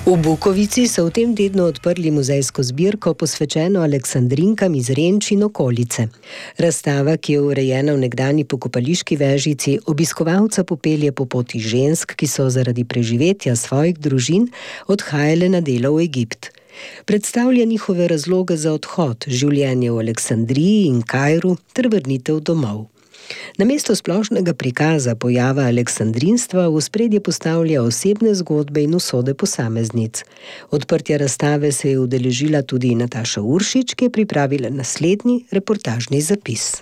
V Bukovici so v tem tednu odprli muzejsko zbirko posvečeno Aleksandrinkam iz Renč in okolice. Razstava, ki je urejena v nekdanji pokopališki vežici, obiskovalca popelje po poti žensk, ki so zaradi preživetja svojih družin odhajale na delo v Egipt. Predstavlja njihove razloge za odhod, življenje v Aleksandriji in Kairu ter vrnitev domov. Namesto splošnega prikaza pojava aleksandrinstva v ospredje postavlja osebne zgodbe in usode posameznic. Odprtja razstave se je udeležila tudi Nataša Uršič, ki je pripravila naslednji reportažni zapis.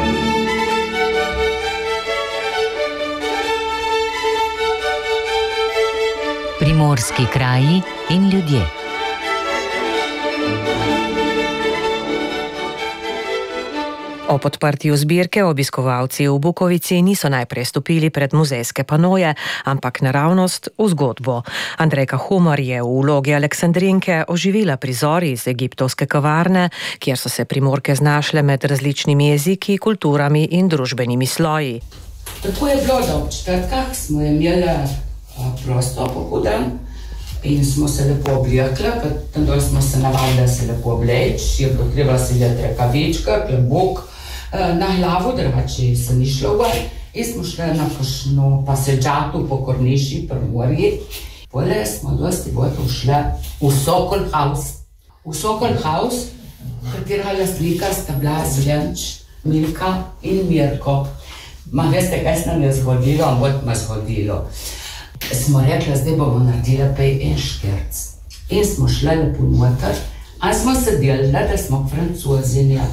Primorski kraji in ljudje. Ob odprtju zbirke obiskovalci v Bukovici niso najprej stopili pred muzejske panoje, ampak naravnost v zgodbo. Andrejka Humar je v vlogi Aleksandrinke oživila prizori iz egiptovske kavarne, kjer so se Primorke znašle med različnimi jeziki, kulturami in družbenimi sloji. Tako je bilo, da ob četrtkah smo imeli prosto popodan in smo se lepo oblekli, ker tam dol smo se navadili, da se lepo obleč, je bilo treba si dati rekavička, klobuk na glavo, drugače se ni šlo gor. In smo šli na kakšno paseđatu po Korniši, Primorji. Pole smo dosti bolj šli v Sokol House. V Sokol House, katera lastnika sta bila Zlenč, Milka in Mirko. Veste, kaj se nam je zgodilo, bolj ma zgodilo. Smo rekli, zdaj bomo naredili pej en škerc. In smo šli lepo noter, a smo se delali, da smo francozinja.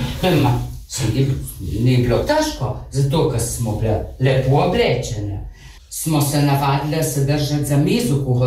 Ni bilo težko, zato ker smo bile lepo oblečene. Smo se navadili se držati za mizo,